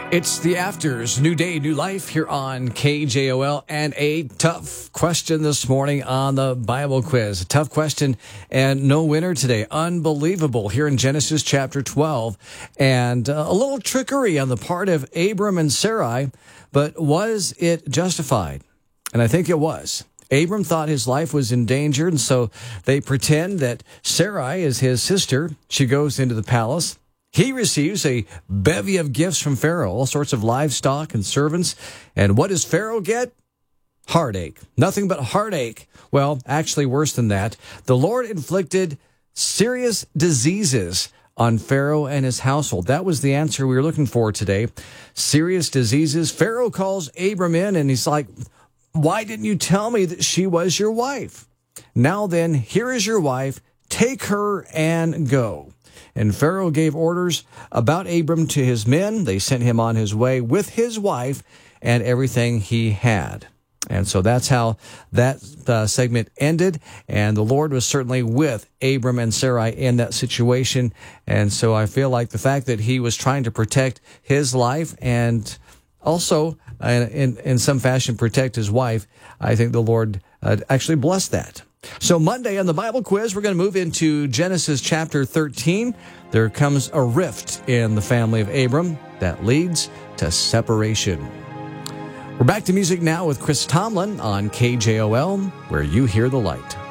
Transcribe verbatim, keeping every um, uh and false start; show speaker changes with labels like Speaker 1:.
Speaker 1: It's the Afters, new day, new life here on K J O L, and a tough question this morning on the Bible quiz. A tough question and no winner today. Unbelievable here in Genesis chapter twelve, and uh, a little trickery on the part of Abram and Sarai, but was it justified? And I think it was. Abram thought his life was in danger, and so they pretend that Sarai is his sister. She goes into the palace. He receives a bevy of gifts from Pharaoh, all sorts of livestock and servants. And what does Pharaoh get? Heartache. Nothing but heartache. Well, actually worse than that. The Lord inflicted serious diseases on Pharaoh and his household. That was the answer we were looking for today. Serious diseases. Pharaoh calls Abram in and he's like, why didn't you tell me that she was your wife? Now then, here is your wife. Take her and go. And Pharaoh gave orders about Abram to his men. They sent him on his way with his wife and everything he had. And so that's how that uh, segment ended. And the Lord was certainly with Abram and Sarai in that situation. And so I feel like the fact that he was trying to protect his life and also uh, in, in some fashion protect his wife, I think the Lord uh, actually blessed that. So Monday on the Bible quiz, we're going to move into Genesis chapter thirteen. There comes a rift in the family of Abram that leads to separation. We're back to music now with Chris Tomlin on K J O L, where you hear the light.